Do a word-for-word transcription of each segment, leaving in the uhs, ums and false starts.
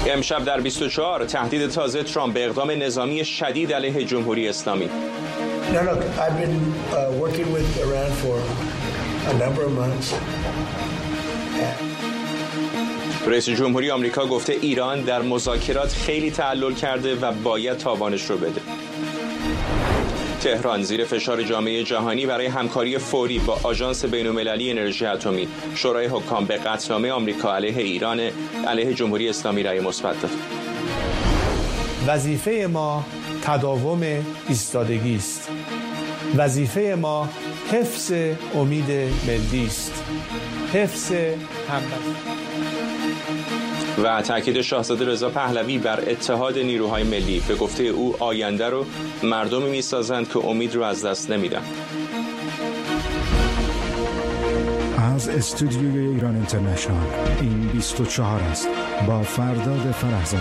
امشب در بیست و چهار تهدید تازه ترامپ به اقدام نظامی شدید علیه جمهوری اسلامی. No, look, I've been uh, working with Iran for a number of months. رئیس جمهوری آمریکا گفته ایران در مذاکرات خیلی تعلل کرده و باید تاوانش رو بده. تهران زیر فشار جامعه جهانی برای همکاری فوری با آژانس بین‌المللی انرژی اتمی. شورای حکام به قطعنامه آمریکا علیه ایران علیه جمهوری اسلامی رأی مثبت داد. وظیفه ما تداوم ایستادگی است. وظیفه ما حفظ امید ملی است. حفظ همبستگی. و تاکید شاهزاده رضا پهلوی بر اتحاد نیروهای ملی. به گفته او آینده رو مردمی می‌سازند که امید رو از دست نمیدن. از استودیوی ایران اینترنشنال این بیست و چهار است با فرداد فرهزاد.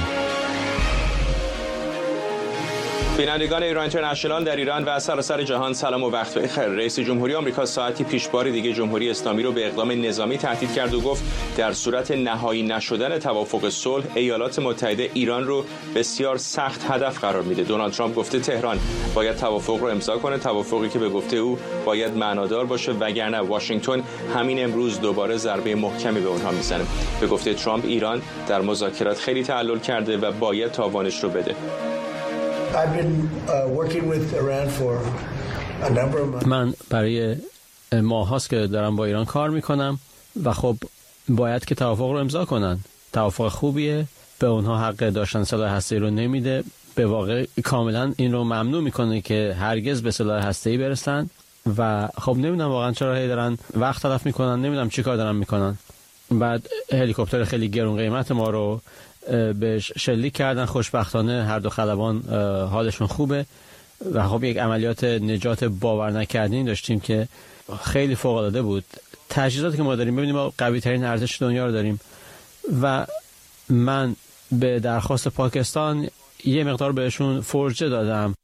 بینندگان ایران اینترنشنال در ایران و سراسر جهان سلام و وقت بخیر. رئیس جمهوری آمریکا ساعتی پیش بار دیگه جمهوری اسلامی رو به اقدام نظامی تهدید کرد و گفت در صورت نهایی نشدن توافق صلح ایالات متحده ایران رو بسیار سخت هدف قرار میده. دونالد ترامپ گفته تهران باید توافق رو امضا کنه، توافقی که به گفته او باید معنادار باشه وگرنه واشنگتن همین امروز دوباره ضربه محکمی به اونها میزنه. به گفته ترامپ ایران در مذاکرات خیلی تعلل کرده و باید تاوانش رو بده. I've been uh, working with Iran for a number of months. من برای ماه هاست که دارم با ایران کار میکنم و خب باید که توافق رو امضا کنن. توافق خوبیه، به اونها حق داشتن سلاح هسته‌ای رو نمیده، به واقع کاملا این رو ممنوع میکنه که هرگز به سلاح هسته‌ای برسن و خب نمیدونم واقعا چرا هی دارن وقت تلف میکنن، نمیدونم چی کار دارن میکنن. بعد هلیکوپتر خیلی گرون قیمت ما رو بهش شلیک کردن. خوشبختانه هر دو خلبان حالشون خوبه و خب یک عملیات نجات باور نکردنی داشتیم که خیلی فوق العاده بود. تجهیزاتی که ما داریم، ببینیم ما قوی ترین ارتش دنیا رو داریم و من به درخواست پاکستان یه مقدار بهشون فرجه دادم.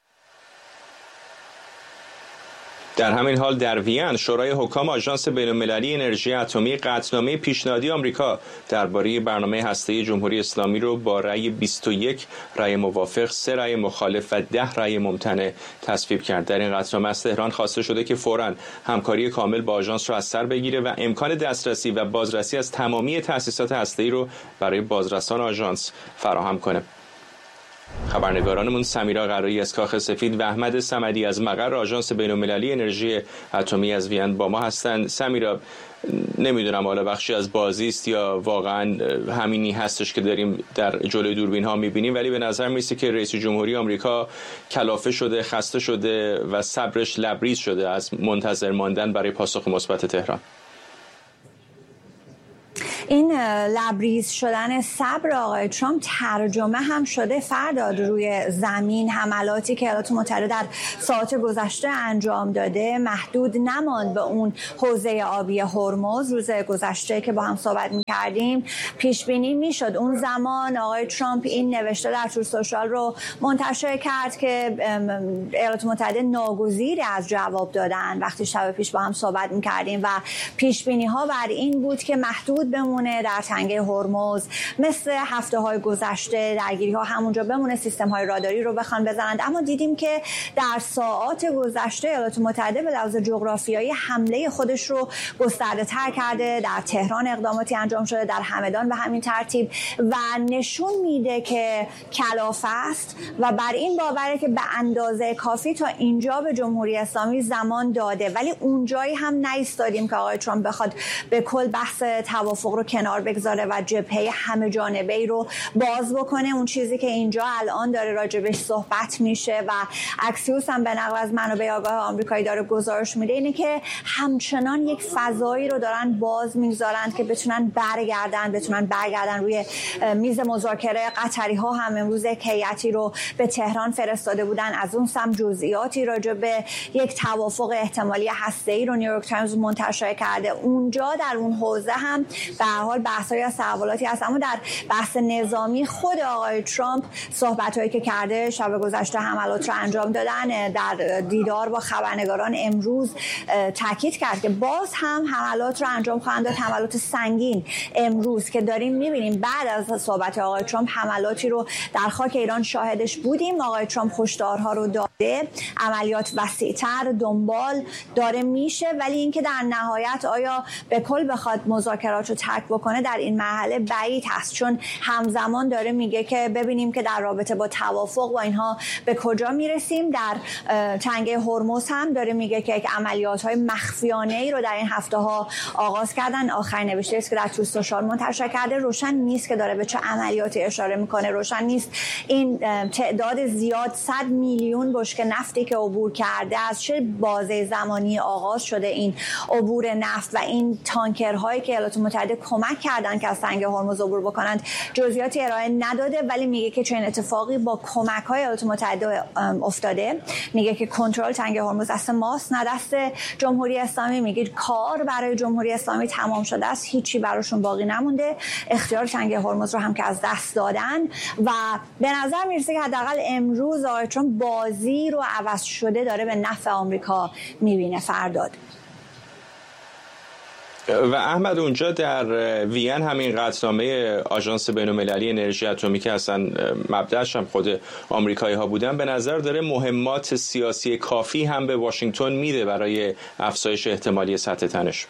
در همین حال در وین شورای حکام آژانس بین‌المللی انرژی اتمی قطعنامه پیشنهادی آمریکا درباره برنامه هسته‌ای جمهوری اسلامی رو با رأی بیست و یک رأی موافق، سه رأی مخالف و ده رأی ممتنع تصویب کرد. در این قطعنامه از تهران خواسته شده که فوراً همکاری کامل با آژانس رو از سر بگیره و امکان دسترسی و بازرسی از تمامی تأسیسات هسته‌ای رو برای بازرسان آژانس فراهم کنه. خبرنگارانمون سمیرا قرایی از کاخ سفید و احمد صمدی از مقر آژانس بین‌المللی انرژی اتمی از وین با ما هستند. سمیرا، نمیدونم حالا بخشی از بازی است یا واقعا همینی هستش که داریم در جلوی دوربین ها میبینیم، ولی به نظر میسه که رئیس جمهوری آمریکا کلافه شده، خسته شده و صبرش لبریز شده از منتظر ماندن برای پاسخ مثبت تهران. این لبریز شدن صبر آقای ترامپ ترجمه هم شده فرداد روی زمین. حملاتی که ایالات متحده در ساعات گذشته انجام داده محدود نماند به اون حوزه آبی هرمز. روز گذشته که با هم صحبت می‌کردیم پیش بینی می‌شد اون زمان آقای ترامپ این نوشته در تور سوشال رو منتشر کرد که ایالات متحده ناگزیر از جواب دادن وقتی شب پیش با هم صحبت می‌کردیم و پیش بینی‌ها بر این بود که محدود بمونه در تنگه هرمز، مثل هفته های گذشته درگیری ها همونجا بمونه، سیستم های راداری رو بخوان بزنند. اما دیدیم که در ساعات گذشته ایالات متحده به لحاظ جغرافیایی حمله خودش رو گسترده تر کرده. در تهران اقداماتی انجام شده، در همدان به همین ترتیب و نشون میده که کلافه است و بر این باوره که به اندازه کافی تا اینجا به جمهوری اسلامی زمان داده، ولی اونجایی هم نایستادیم که آقای ترامپ بخواد به کل بحث توافق رو کنار بگذاره و جبهه همه جانبه‌ای رو باز بکنه. اون چیزی که اینجا الان داره راجبش صحبت میشه و اکسیوس هم به نقل از منابع آگاه آمریکایی داره گزارش میده اینه که همچنان یک فضایی رو دارن باز میگذارن که بتونن برگردن بتونن برگردن روی میز مذاکره. قطری ها هم امروز هیئتی رو به تهران فرستاده بودن، از اون سم جزئیاتی راجع به یک توافق احتمالی هسته‌ای رو نیویورک تایمز منتشر کرده. اونجا در اون حوزه هم در هر حال بحث‌های از تحولاتی هست. اما در بحث نظامی خود آقای ترامپ صحبت‌هایی که کرده شب گذشته حملات رو انجام دادن، در دیدار با خبرنگاران امروز تاکید کرد که باز هم حملات رو انجام خواهند داد، حملات سنگین امروز که داریم می‌بینیم. بعد از صحبت آقای ترامپ حملاتی رو در خاک ایران شاهدش بودیم. آقای ترامپ هشدارها رو داده، عملیات وسیع‌تر دنبال داره میشه، ولی اینکه در نهایت آیا به کل بخواد مذاکرات رو ترک بکنه در این مرحله بعید هست، چون همزمان داره میگه که ببینیم که در رابطه با توافق با اینها به کجا میرسیم. در تنگه هرمز هم داره میگه که یک عملیات‌های مخفیانه‌ای رو در این هفته‌ها آغاز کردن. آخرین نوشته است که در توییت سوشال منتشر کرده. روشن نیست که داره به چه عملیاتی اشاره میکنه. روشن نیست این تعداد زیاد صد میلیون بشکه نفتی که عبور کرده از چه بازه زمانی آغاز شده این عبور نفت و این تانکرهایی که ایالات متحده کمک کردن که از تنگه هرمز عبور بکنند جزئیاتی ارائه نداده، ولی میگه که چنین اتفاقی با کمک‌های ایالات متحده افتاده. میگه که کنترل تنگه هرمز دست ماست نه دست جمهوری اسلامی. میگه کار برای جمهوری اسلامی تمام شده است، هیچی براشون باقی نمونده، اختیار تنگه هرمز رو هم که از دست دادن و به نظر میرسه که حداقل امروز آقای ترامپ بازی رو عوض شده داره به نفع آمریکا میبینه. فرداد و احمد اونجا در وین همین قطعنامه آژانس بین‌المللی انرژی اتمی که اصلا مبدأش هم خود آمریکایی ها بودن، به نظر داره مهمات سیاسی کافی هم به واشنگتن میده برای افزایش احتمالی سطح تنش.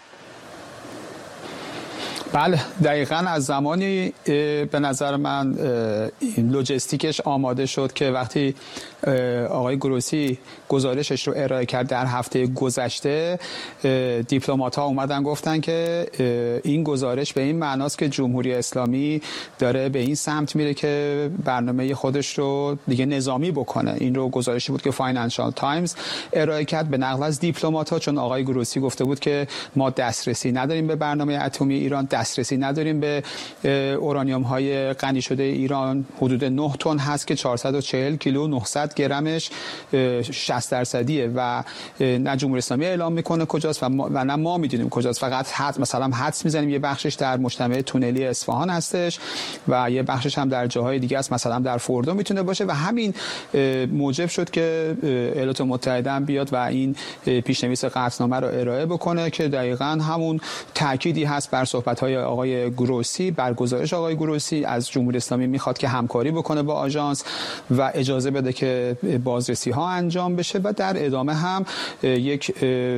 بله دقیقاً از زمانی به نظر من لوجستیکش آماده شد که وقتی آقای گروسی گزارشش رو ارائه کرد در هفته گذشته، دیپلمات‌ها اومدن گفتن که این گزارش به این معناست که جمهوری اسلامی داره به این سمت میره که برنامه خودش رو دیگه نظامی بکنه. این رو گزارشی بود که فاینانشال تایمز ارائه کرد به نقل از دیپلمات‌ها، چون آقای گروسی گفته بود که ما دسترسی نداریم به برنامه اتمی ایران، دسترسی نداریم به اورانیوم های غنی شده ایران. حدود نه تن هست که چهارصد و چهل کیلو نهصد گرمش شصت درصدیه و نه جمهوری اسلامی اعلام میکنه کجاست و, و نه ما میدونیم کجاست. فقط حد مثلا حدس میزنیم یه بخشش در مجتمع تونلی اصفهان هستش و یه بخشش هم در جاهای دیگه است، مثلا در فوردو میتونه باشه و همین موجب شد که ایالات متحده هم بیاد و این پیشنویس قطعنامه رو ارائه بکنه که دقیقاً همون تأکیدی هست بر صحبت‌های آقای گروسی، بر گزارش آقای گروسی از جمهوری اسلامی میخواد که همکاری بکنه با آژانس و اجازه بده که بازرسی ها انجام بشه و در ادامه هم یک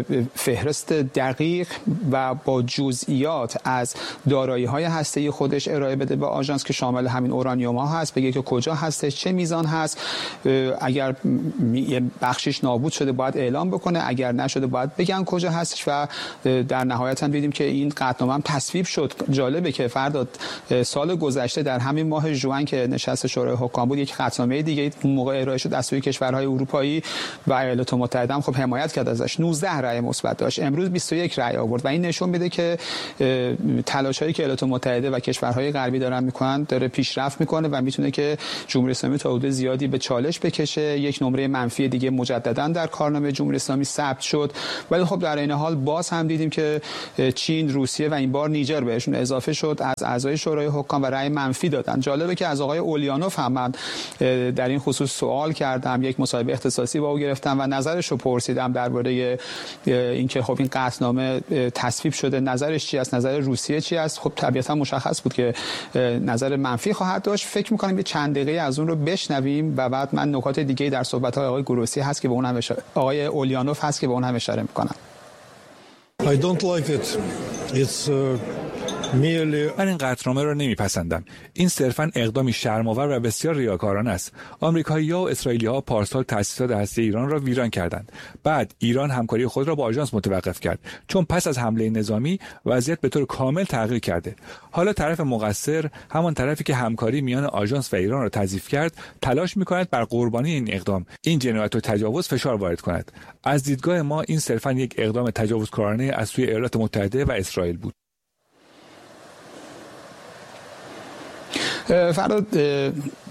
فهرست دقیق و با جزئیات از دارایی های هسته‌ای خودش ارائه بده به آژانس که شامل همین اورانیوم ها هست، بگه که کجا هستش، چه میزان هست، اگر یه بخشش نابود شده باید اعلام بکنه، اگر نشده باید بگن کجا هستش و در نهایت هم دیدیم که این قطعنامه هم تصویب شد. جالبه که فردا سال گذشته در همین ماه ژوئن که نشست شورای حکام بود یک قطعنامه دیگه اون موقع ارائه شد از سوی کشورهای اروپایی و ایالات متحده هم خب حمایت کرد ازش، نوزده رأی مثبت داشت، امروز بیست و یک رأی آورد و این نشون میده که تلاش‌هایی که ایالات متحده و کشورهای غربی دارن میکنن داره پیشرفت میکنه و میتونه که جمهوری اسلامی تا حدود زیادی به چالش بکشه. یک نمره منفی دیگه مجددا در کارنامه جمهوری اسلامی ثبت شد، ولی خب در این حال باز هم دیدیم که چین، روسیه و این بار نیجر بهشون اضافه شد، از اعضای شورای حکام و رأی منفی دادن. جالبه که از آقای اولیانوف هم من در این خصوص سوال کردم، یک مصاحبه اختصاصی با او گرفتم و نظرش رو پرسیدم درباره اینکه خب این قطعنامه تصویب شده، نظرش چی است، نظر روسیه چی است. خب طبیعتا مشخص بود که نظر منفی خواهد داشت. فکر می‌کنم یه چند دقیقه از اون رو بشنویم و بعد من نکات دیگه در صحبت‌های آقای گروسی هست که به اون هم اشاره آقای اولیانوف هست که به اون هم اشاره می‌کنم. I don't like it. It's uh... من این قطعنامه را نمیپسندم. این صرفاً اقدامی شرم‌آور و بسیار ریاکارانه است. آمریکایی‌ها و اسرائیلی‌ها پارسال تأسیسات هسته ایران را ویران کردند. بعد ایران همکاری خود را با آژانس متوقف کرد، چون پس از حمله نظامی وضعیت به طور کامل تغییر کرده. حالا طرف مقصر، همان طرفی که همکاری میان آژانس و ایران را تضعیف کرد، تلاش می‌کند بر قربانی این اقدام، این جنایت و تجاوز فشار وارد کند. از دیدگاه ما این صرفاً یک اقدام تجاوزکارانه از سوی ایالات متحده و اسرائیل بود. فراد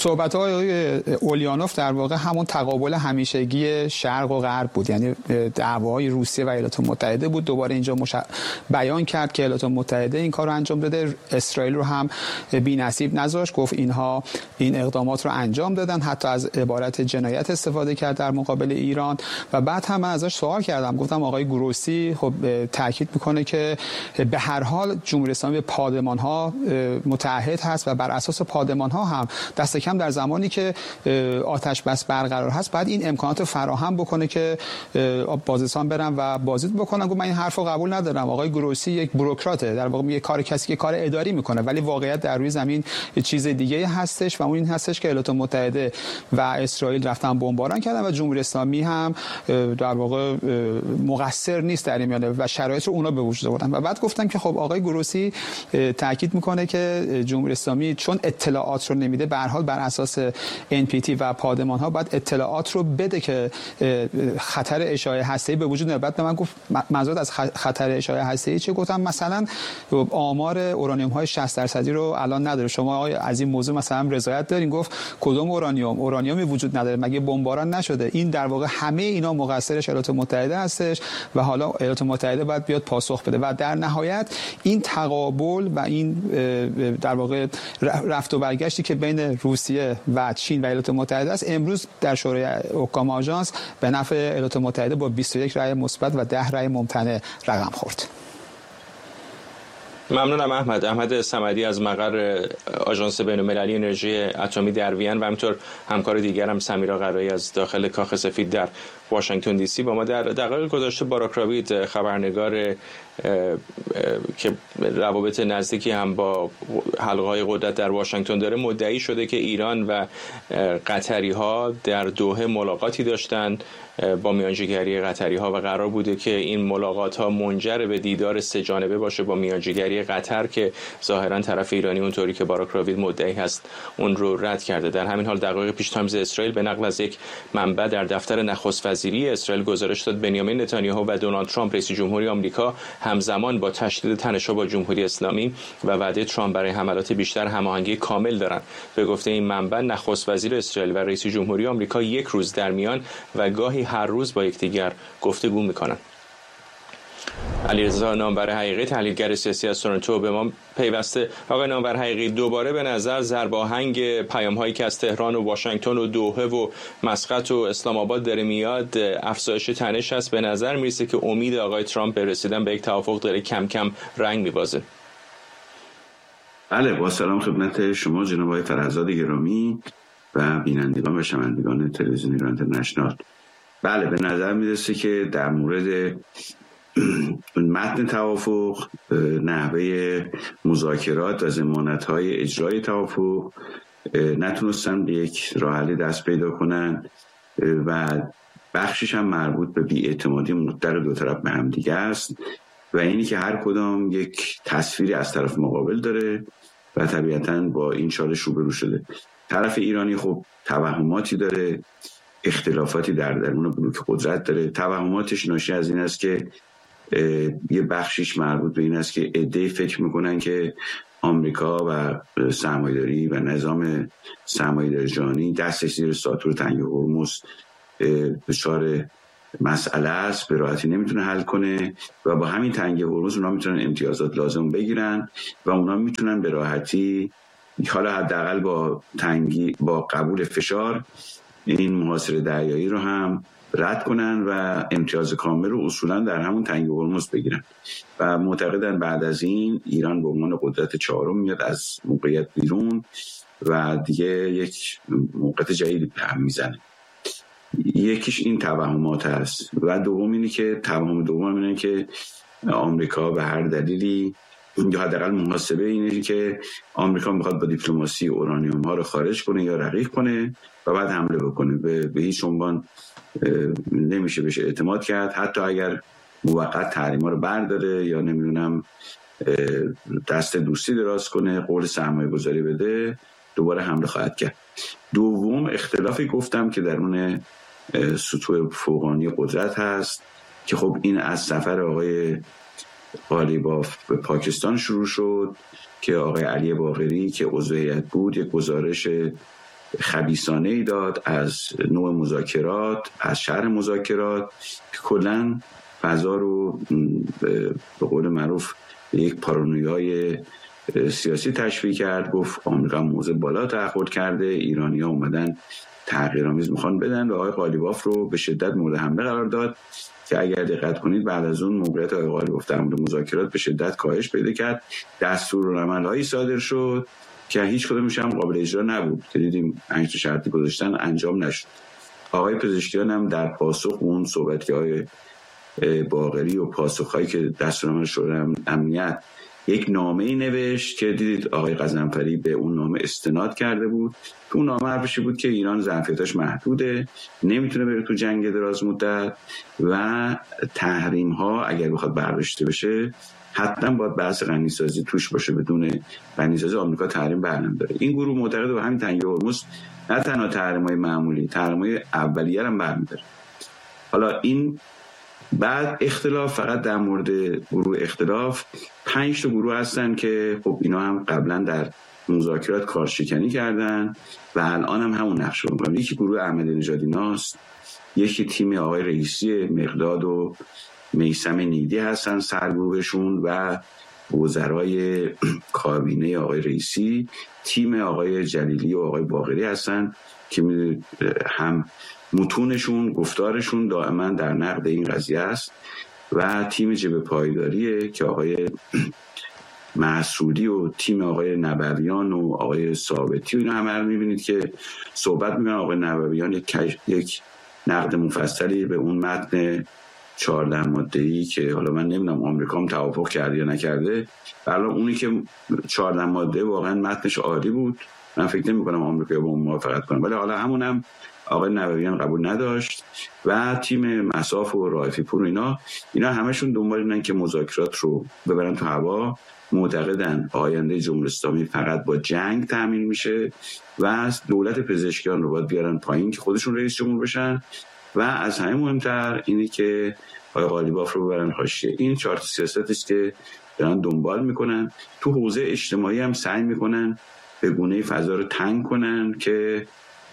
صحبت‌های اولیانوف در واقع همون تقابل همیشگی شرق و غرب بود، یعنی دعوای روسیه و ایالات متحده بود. دوباره اینجا مش... بیان کرد که ایالات متحده این کار رو انجام داده، اسرائیل رو هم بی‌نصیب نذاشت، گفت اینها این اقدامات رو انجام دادن، حتی از عبارت جنایت استفاده کرد در مقابل ایران. و بعد هم من ازش سوال کردم، گفتم آقای گروسی خب تاکید میکنه که به هر حال جمهوری اسلامی به پادمان‌ها متعهد هست و بر اساس پادمان‌ها هم دست کم در زمانی که آتش بس برقرار هست بعد این امکانات فراهم بکنه که بازرسان برن و بازدید بکنن. گفت من این حرفو قبول ندارم. آقای گروسی یک بوروکراته، در واقع یه کار کسی که کار اداری میکنه، ولی واقعیت در روی زمین یه چیز دیگه هستش و اون این هستش که ایالات متحده و اسرائیل رفتن بمباران کردن و جمهوری اسلامی هم در واقع مقصر نیست در این میانه و شرایط رو اونا به وجود آوردن. و بعد گفتم که خب آقای گروسی تاکید میکنه که جمهوری اسلامی چون اطلاعات رو نمیده، به هر حال بر اساس ان پی تی و پادمان ها باید اطلاعات رو بده که خطر اشعاع هسته‌ای به وجود نیاد. بعد به من گفت منظورت از خطر اشعاع هسته‌ای چه؟ گفتم مثلا آمار اورانیوم های شصت درصدی رو الان نداره. شما آقای از این موضوع مثلا رضایت دارین؟ گفت کدوم اورانیوم؟ اورانیومی وجود نداره، مگه بمباران نشده؟ این در واقع همه اینا مقصرش ایالات متحده هستش و حالا ایالات متحده باید بیاد پاسخ بده. و در نهایت این تقابل و این در واقع رفت و برگشتی که بین روسیه و چین و ایالات متحده است امروز در شورای حکام آژانس به نفع ایالات متحده با بیست و یک رأی مثبت و ده رأی ممتنع رقم خورد. ممنونم احمد. احمد صمدی از مقر آژانس بین‌المللی انرژی اتمی در وین و همینطور همکار دیگرم سمیرا قرایی از داخل کاخ سفید در واشنگتن دی سی با ما در دقایق گذشته. باراک راوید خبرنگار که روابط نزدیکی هم با حلقه‌های قدرت در واشنگتن داره مدعی شده که ایران و قطری ها در دوحه ملاقاتی داشتند با میانجیگری قطری ها و قرار بوده که این ملاقات ها منجر به دیدار سه جانبه باشه با میانجیگری قطر که ظاهرا طرف ایرانی اونطوری که باراک راوید مدعی هست اون رو رد کرده. در همین حال دقایق پیش تایمز اسرائیل به نقل از یک منبع در دفتر نخست وزیری اسرائیل گزارش داد بنیامین نتانیاهو و دونالد ترامپ رئیس جمهوری آمریکا همزمان با تشدید تنش‌ها با جمهوری اسلامی و وعده ترامپ برای حملات بیشتر هماهنگی کامل دارند. به گفته این منبع نخست وزیر اسرائیل و رئیس جمهوری آمریکا یک روز در میان و گاهی هر روز با یکدیگر گفتگو می‌کنند. علیرضا نامور حقیقی تحلیلگر سیاسی از تورنتو به ما پیوسته. آقای نامور حقیقی، دوباره به نظر ضرباهنگ پیام‌هایی که از تهران و واشنگتن و دوحه و مسقط و اسلام آباد داره میاد افزایش تنش است. به نظر میرسه که امید آقای ترامپ به رسیدن به یک توافق داره کم کم رنگ میبازه. بله، با سلام خدمت شما جناب آقای فرزاد گرامی و بینندگان و شنوندگان تلویزیون ایران اینترنشنال. بله، به نظر میرسه که در مورد متن توافق، نحوه مذاکرات و ضمانت‌های اجرای توافق نتونستن به یک راه حل دست پیدا کنن و بخشش هم مربوط به بی‌اعتمادی مضطر دو طرف به هم دیگه است و اینی که هر کدام یک تصویری از طرف مقابل داره و طبیعتاً با این چالش روبرو شده. طرف ایرانی خب توهماتی داره، اختلافاتی در درون بلوک قدرت داره. توهماتش ناشی از این است که یه بخشیش مربوط به این است که عده‌ای فکر میکنن که آمریکا و سرمایه‌داری و نظام سرمایه‌داری جهانی دستش زیر ساطور تنگ هرمز دچار مسئله است، به راحتی نمیتونه حل کنه و با همین تنگ هرمز اونا میتونن امتیازات لازم بگیرن و اونا میتونن به راحتی حالا حداقل با تنگی با قبول فشار این محاصره دریایی رو هم رد کنن و امتیاز کامل رو اصولا در همون تنگ هرمز بگیرن و معتقدن بعد از این ایران به عنوان قدرت چهارم میاد از موقعیت بیرون و دیگه یک موقعیت جدیدی هم میزنه. یکیش این توهمات هست و دوم اینه که توهم دوم اینه که آمریکا به هر دلیلی یا حداقل محاسبه اینه که آمریکا میخواد با دیپلماسی اورانیوم ها رو خارج کنه یا رقیق کنه و بعد حمله بکنه. به, به هیچ عنوان نمیشه بهش اعتماد کرد، حتی اگر موقت تحریما رو برداره یا نمیدونم دست دوستی دراز کنه، قول سرمایه گذاری بده، دوباره حمله خواهد کرد. دوم اختلافی گفتم که درون سطوح فوقانی قدرت هست که خب این از سفر آقای قالیباف به پاکستان شروع شد که آقای علی باقری که عضو هیئت بود یک گزارش خبیثانه ای داد از نوع مذاکرات، از شرح مذاکرات، کلاً فضا رو به قول معروف یک پارانویای سیاسی تشویق کرد. گفت آمریکا موضع بالا تعهد کرده، ایرانی‌ها اومدن تغییرآمیز میخوان بدن و آقای قالیباف رو به شدت مورد حمله قرار داد که اگر دقت کنید بعد از اون موقعیت آقای قالیباف در مورد مذاکرات به شدت کاهش پیدا کرد. دستورالعمل‌هایی صادر شد که هیچ کدومش هم قابل اجرا نبود که دیدیم پنج تا شرطی گذاشتن انجام نشد. آقای پزشکیان هم در پاسخ اون صحبت‌های باقری و پاسخ‌هایی که دستورالعمل شورای امنیت یک نامه‌ای نوشت که دیدید آقای غضنفری به اون نامه استناد کرده بود. تو اون نامه حرفش بود که ایران ظرفیتش محدوده، نمیتونه بره تو جنگ دراز مدت و تحریم‌ها اگر بخواد برداشته بشه حتما باید بحث غنیسازی توش باشه، بدون غنیسازی آمریکا تحریم برنمی‌داره. این گروه معتقد به همین تنگه هرمز نه تنها تحریم‌های معمولی، تحریم‌های اولیه هم برمی‌داره. حالا این بعد اختلاف فقط در مورد گروه اختلاف پنج تا گروه هستن که خب اینا هم قبلا در مذاکرات کارشکنی کردن و الان هم همون نقش رو میکنن. یکی گروه احمدی نژادیناست، یکی تیم آقای رئیسی مقداد و میثم نیدی هستن سرگروهشون و وزرای کابینه آقای رئیسی، تیم آقای جلیلی و آقای باقری هستن که هم متونشون گفتارشون دائما در نقد این قضیه است و تیم جبهه پایداریه که آقای مسعودی و تیم آقای نبویان و آقای ثابتی و اینا همه رو میبینید که صحبت میکنن. آقای نبویان یک, یک نقد مفصلی به اون متن چهارده ماده‌ای که حالا من نمیدونم آمریکا هم توافق کرده یا نکرده، ولی اونی که چهارده ماده واقعا متنش عالی بود، من فکر نمی‌کنم آمریکا با اون موافقت کنه، ولی حالا همونم آقای نبویان قبول نداشت و تیم مصاف و رائفی پور اینا اینا همشون دنبال اینن که مذاکرات رو ببرن تو هوا. معتقدن آینده جمهوری اسلامی فقط با جنگ تامین میشه و دولت پزشکیان رو باید بیارن پایین که خودشون رئیس جمهور بشن و از همه مهمتر اینه که آقای قالیباف رو ببرن حاشیه. این چهار تا سیاستیه که دارن دنبال میکنن. تو حوزه اجتماعی هم سعی میکنن به گونه‌ای فضا رو تنگ کنن که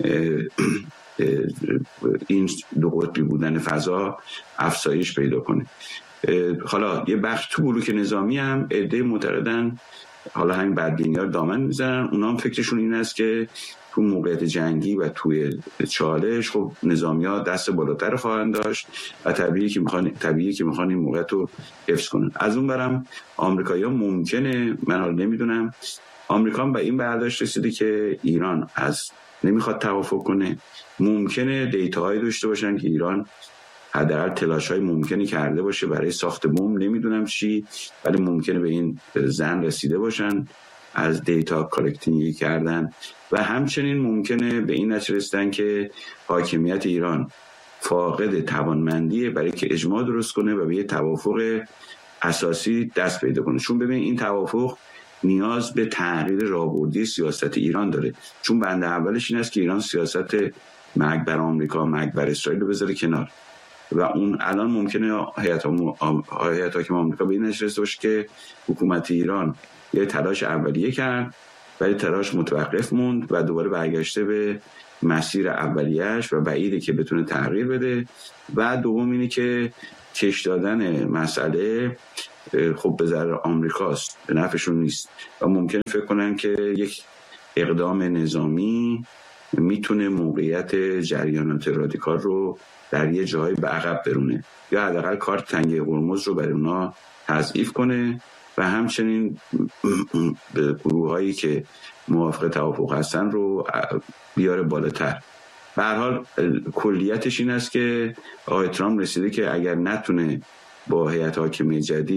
این دو قطبی بودن فضا افزایش پیدا کنه. حالا یه بخش تو بلوک نظامی هم عده معتقدن، حالا همین بدبینی‌ها دامن میزنن، اونا هم فکرشون این است که تو موقعیت جنگی و توی چالش خب نظامی‌ها دست بالاتر خواهند داشت و طبیعیه که میخوان طبیعیه که میخوان این موقعیت رو حفظ کنن. از اون برم آمریکایی‌ها ممکنه، من حالا نمیدونم، آمریکا هم به این برداشت رسیده که ایران از نمیخواد توافق کنه، ممکنه دیتاهایی داشته باشن که ایران حداقل تلاش‌های ممکنی کرده باشه برای ساخت بمب، نمیدونم چی، ولی ممکنه به این ظن رسیده باشن از دیتا کالکتینگ کردن و همچنین ممکنه به این نتیجه رسیدن که حاکمیت ایران فاقد توانمندیه برای که اجماع درست کنه و به یه توافق اساسی دست پیدا کنه. چون ببین این توافق نیاز به تغییر راهبردی سیاست ایران داره، چون بند اولش این است که ایران سیاست مرگ بر آمریکا، مرگ بر اسرائیل رو بذاره کنار و اون الان ممکنه هیئت حاکم آمریکا به این نتیجه رسیده باشه که حکومت ایران یه تلاش اولیه کرد ولی تلاش متوقف موند و دوباره برگشته به مسیر اولیه‌اش و بعیده که بتونه تغییر بده. و دوم اینه که کش دادن مسئله خب به ضرر آمریکاست، به نفعشون نیست و ممکنه فکر کنن که یک اقدام نظامی میتونه موقعیت جریانات رادیکال رو در یه جایی به عقب برونه یا حداقل کارت تنگه قرمز رو برای اونا تضعیف کنه و همچنین به گروه‌هایی که موافق توافق هستن رو بیاره بالاتر. به هر حال کلیتش این است که آقای ترامپ رسیده که اگر نتونه با هیئت حاکمه جدید